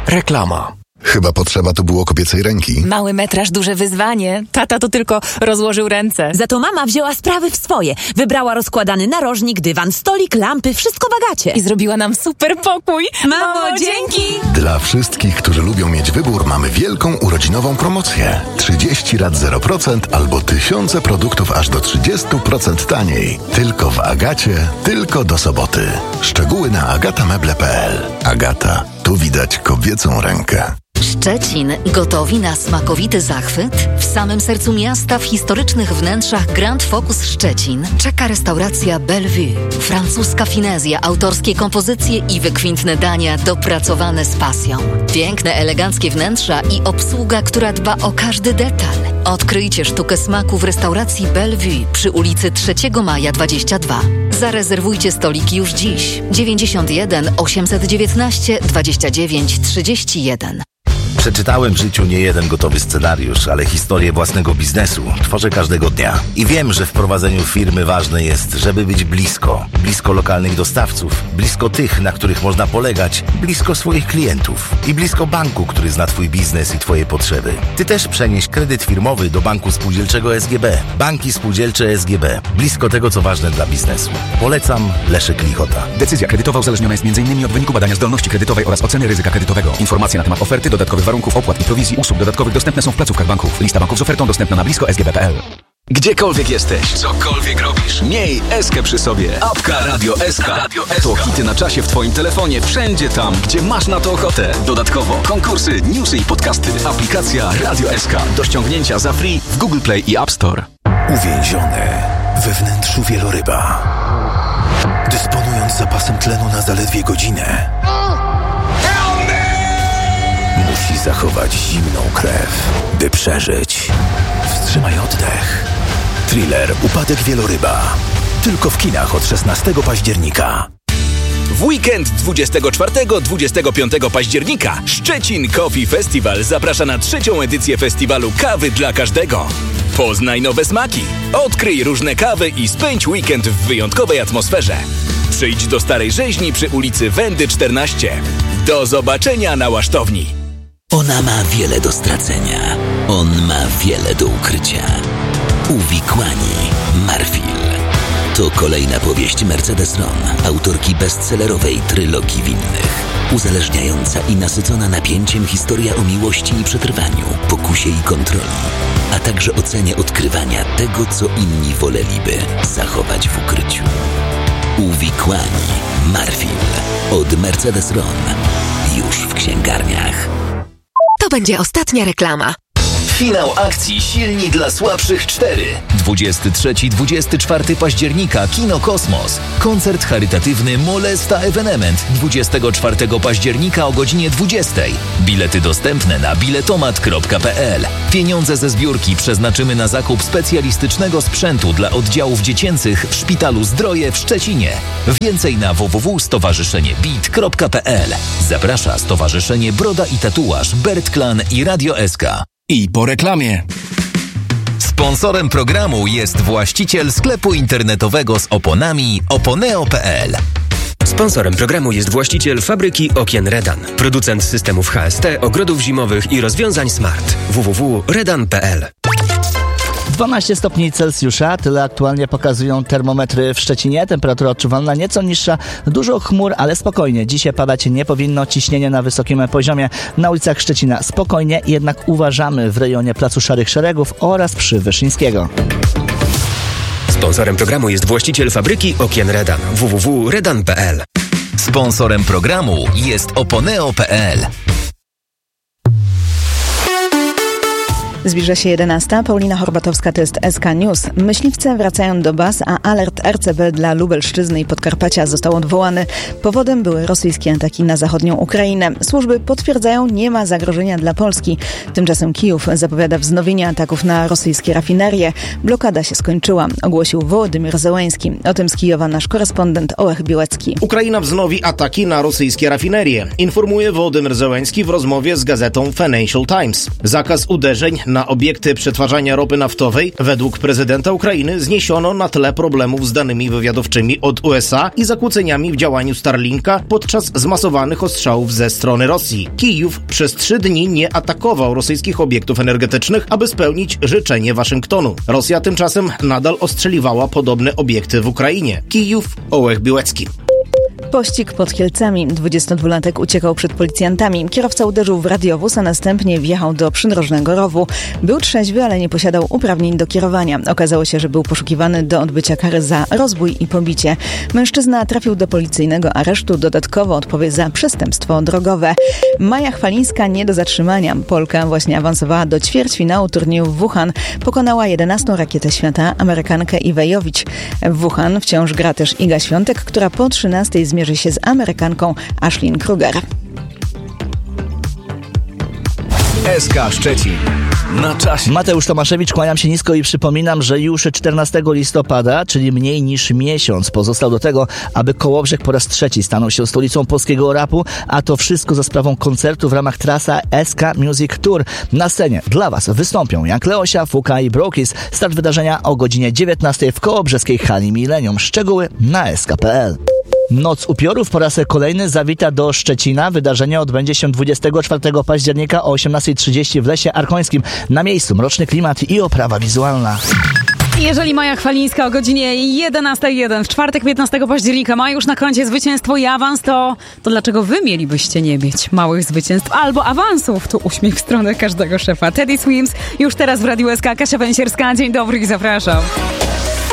Reklama. Chyba potrzeba tu było kobiecej ręki. Mały metraż, duże wyzwanie. Tata to tylko rozłożył ręce. Za to mama wzięła sprawy w swoje. Wybrała rozkładany narożnik, dywan, stolik, lampy, wszystko w Agacie. I zrobiła nam super pokój. Mamo, dzięki! Dla wszystkich, którzy lubią mieć wybór, mamy wielką urodzinową promocję. 30 rat 0% albo tysiące produktów aż do 30% taniej. Tylko w Agacie, tylko do soboty. Szczegóły na agatameble.pl. Agata, tu widać kobiecą rękę. Szczecin gotowi na smakowity zachwyt? W samym sercu miasta, w historycznych wnętrzach Grand Focus Szczecin czeka restauracja Bellevue. Francuska finezja, autorskie kompozycje i wykwintne dania dopracowane z pasją. Piękne, eleganckie wnętrza i obsługa, która dba o każdy detal. Odkryjcie sztukę smaku w restauracji Bellevue przy ulicy 3 Maja 22. Zarezerwujcie stoliki już dziś. 91 819 29 31. Przeczytałem w życiu nie jeden gotowy scenariusz, ale historię własnego biznesu tworzę każdego dnia. I wiem, że w prowadzeniu firmy ważne jest, żeby być blisko. Blisko lokalnych dostawców, blisko tych, na których można polegać, blisko swoich klientów i blisko banku, który zna Twój biznes i Twoje potrzeby. Ty też przenieś kredyt firmowy do Banku Spółdzielczego SGB. Banki Spółdzielcze SGB. Blisko tego, co ważne dla biznesu. Polecam Leszek Lichota. Decyzja kredytowa uzależniona jest m.in. od wyniku badania zdolności kredytowej oraz oceny ryzyka kredytowego. Informacje na temat oferty, dodatkowych warunków, opłat i prowizji usług dodatkowych dostępne są w placówkach banków. Lista banków z ofertą dostępna na blisko.sgb.pl. Gdziekolwiek jesteś, cokolwiek robisz, miej Eskę przy sobie. Apka Radio SK. To hity na czasie w Twoim telefonie, wszędzie tam, gdzie masz na to ochotę. Dodatkowo konkursy, newsy i podcasty. Aplikacja Radio SK do ściągnięcia za free w Google Play i App Store. Uwięziony we wnętrzu wieloryba, dysponując zapasem tlenu na zaledwie godzinę, musi zachować zimną krew, by przeżyć. Wstrzymaj oddech. Thriller Upadek wieloryba. Tylko w kinach od 16 października. W weekend 24-25 października Szczecin Coffee Festival zaprasza na 3. edycję festiwalu kawy dla każdego. Poznaj nowe smaki, odkryj różne kawy i spędź weekend w wyjątkowej atmosferze. Przyjdź do Starej Rzeźni przy ulicy Wędy 14. Do zobaczenia na Łasztowni. Ona ma wiele do stracenia. On ma wiele do ukrycia. Uwikłani Marfil. To kolejna powieść Mercedes Ron, autorki bestsellerowej trylogii winnych. Uzależniająca i nasycona napięciem historia o miłości i przetrwaniu, pokusie i kontroli, a także o cenie odkrywania tego, co inni woleliby zachować w ukryciu. Uwikłani Marfil od Mercedes Ron. Już w księgarniach. To będzie ostatnia reklama. Finał akcji Silni dla Słabszych 4. 23-24 października Kino Kosmos. Koncert charytatywny Molesta Evenement 24 października o godzinie 20. Bilety dostępne na biletomat.pl. Pieniądze ze zbiórki przeznaczymy na zakup specjalistycznego sprzętu dla oddziałów dziecięcych w Szpitalu Zdroje w Szczecinie. Więcej na www.stowarzyszeniebit.pl. Zaprasza Stowarzyszenie Broda i Tatuaż, Bert Klan i Radio SK. I po reklamie. Sponsorem programu jest właściciel sklepu internetowego z oponami oponeo.pl. Sponsorem programu jest właściciel fabryki okien Redan, producent systemów HST, ogrodów zimowych i rozwiązań smart. www.redan.pl. 12 stopni Celsjusza, tyle aktualnie pokazują termometry w Szczecinie. Temperatura odczuwalna nieco niższa, dużo chmur, ale spokojnie. Dzisiaj padać nie powinno, ciśnienie na wysokim poziomie. Na ulicach Szczecina spokojnie, jednak uważamy w rejonie Placu Szarych Szeregów oraz przy Wyszyńskiego. Sponsorem programu jest właściciel fabryki okien Redan. www.redan.pl. Sponsorem programu jest oponeo.pl. Zbliża się 11. Paulina Horbatowska, to jest SK News. Myśliwce wracają do baz, a alert RCB dla Lubelszczyzny i Podkarpacia został odwołany. Powodem były rosyjskie ataki na zachodnią Ukrainę. Służby potwierdzają, nie ma zagrożenia dla Polski. Tymczasem Kijów zapowiada wznowienie ataków na rosyjskie rafinerie. Blokada się skończyła, ogłosił Wołodymyr Zełenski. O tym z Kijowa nasz korespondent Ołech Białecki. Ukraina wznowi ataki na rosyjskie rafinerie, informuje Wołodymyr Zełenski w rozmowie z gazetą Financial Times. Zakaz uderzeń na obiekty przetwarzania ropy naftowej według prezydenta Ukrainy zniesiono na tle problemów z danymi wywiadowczymi od USA i zakłóceniami w działaniu Starlinka podczas zmasowanych ostrzałów ze strony Rosji. Kijów przez 3 dni nie atakował rosyjskich obiektów energetycznych, aby spełnić życzenie Waszyngtonu. Rosja tymczasem nadal ostrzeliwała podobne obiekty w Ukrainie. Kijów, Ołech Biłecki. Pościg pod Kielcami. 22-latek uciekał przed policjantami. Kierowca uderzył w radiowóz, a następnie wjechał do przydrożnego rowu. Był trzeźwy, ale nie posiadał uprawnień do kierowania. Okazało się, że był poszukiwany do odbycia kary za rozbój i pobicie. Mężczyzna trafił do policyjnego aresztu. Dodatkowo odpowie za przestępstwo drogowe. Maja Chwalińska nie do zatrzymania. Polka właśnie awansowała do ćwierćfinału turnieju w Wuhan. Pokonała 11. rakietę świata, Amerykankę Iwę Jowicz. W Wuhan wciąż gra też Iga Świątek, która po 13 zmierzy się z Amerykanką Ashlyn Kruger. SK Szczecin. Na czasie. Mateusz Tomaszewicz, kłaniam się nisko i przypominam, że już 14 listopada, czyli mniej niż miesiąc, pozostał do tego, aby Kołobrzeg po raz 3 stanął się stolicą polskiego rapu, a to wszystko za sprawą koncertu w ramach trasa SK Music Tour. Na scenie dla Was wystąpią Jank Leosia, Fuka i Brokis. Start wydarzenia o godzinie 19 w kołobrzeskiej hali Millennium. Szczegóły na sk.pl. Noc Upiorów po raz kolejny zawita do Szczecina. Wydarzenie odbędzie się 24 października o 18:30 w Lesie Arkońskim. Na miejscu mroczny klimat i oprawa wizualna. Jeżeli Maja Chwalińska o godzinie 11:01 w czwartek 15 października ma już na koncie zwycięstwo i awans, to dlaczego wy mielibyście nie mieć małych zwycięstw albo awansów? To uśmiech w stronę każdego szefa. Teddy Swims już teraz w Radiu SK. Kasia Węsierska. Dzień dobry i zapraszam.